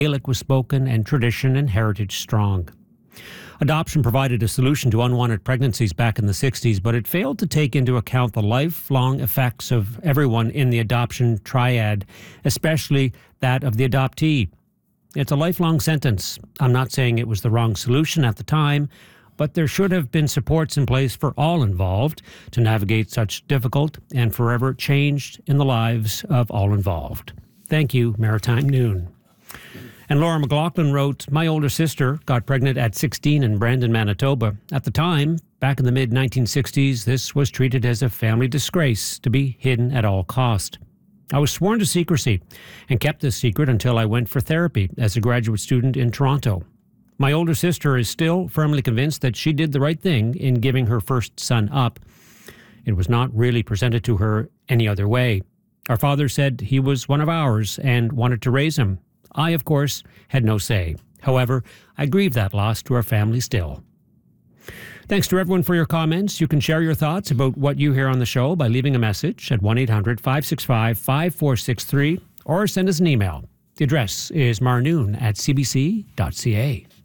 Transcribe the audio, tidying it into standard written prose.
Gaelic was spoken and tradition and heritage strong. Adoption provided a solution to unwanted pregnancies back in the 60s, but it failed to take into account the lifelong effects of everyone in the adoption triad, especially that of the adoptee. It's a lifelong sentence. I'm not saying it was the wrong solution at the time, but there should have been supports in place for all involved to navigate such difficult and forever changed in the lives of all involved. Thank you, Maritime Noon. And Laura McLaughlin wrote, my older sister got pregnant at 16 in Brandon, Manitoba. At the time, back in the mid-1960s, this was treated as a family disgrace to be hidden at all cost. I was sworn to secrecy and kept this secret until I went for therapy as a graduate student in Toronto. My older sister is still firmly convinced that she did the right thing in giving her first son up. It was not really presented to her any other way. Our father said he was one of ours and wanted to raise him. I, of course, had no say. However, I grieve that loss to our family still. Thanks to everyone for your comments. You can share your thoughts about what you hear on the show by leaving a message at 1-800-565-5463 or send us an email. The address is marnoon@cbc.ca.